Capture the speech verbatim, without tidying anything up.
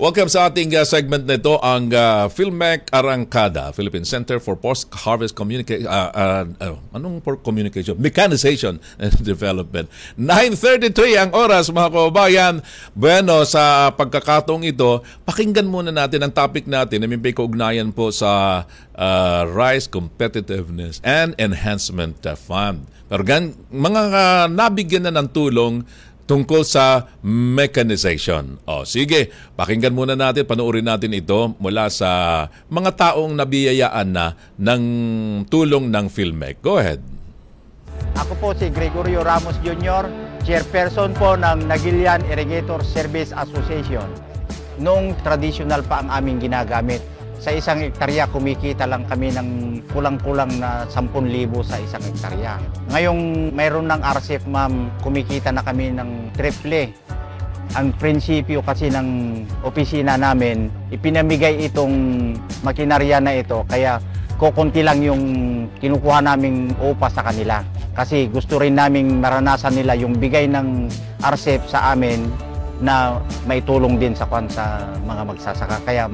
Welcome sa ating uh, segment na ito, ang uh, Philmec Arangkada, Philippine Center for Post-Harvest Communication, uh, uh, uh, anong for communication? Mechanization and Development. nine thirty-three ang oras, mga kababayan. Bueno, sa pagkakataong ito, pakinggan muna natin ang topic natin na may kaugnayan po sa uh, Rice Competitiveness and Enhancement Fund. Pero gan, mga uh, nabigyan na ng tulong tungkol sa mechanization. O, sige, pakinggan muna natin, panoorin natin ito mula sa mga taong nabiyayaan na ng tulong ng Philmec. Go ahead. Ako po si Gregorio Ramos Junior, chairperson po ng Nagilian Irrigator Service Association. Nung traditional pa ang aming ginagamit, sa isang hektarya kumikita lang kami ng kulang-kulang na sampung libo sa isang hektarya. Ngayong mayroon ng R C E F, ma'am, kumikita na kami ng triple. Ang prinsipyo kasi ng opisina namin, ipinamigay itong makinarya na ito, kaya kukunti lang yung kinukuha naming upa sa kanila. Kasi gusto rin naming maranasan nila yung bigay ng R C E F sa amin na may tulong din sa kwan sa mga magsasaka. Kaya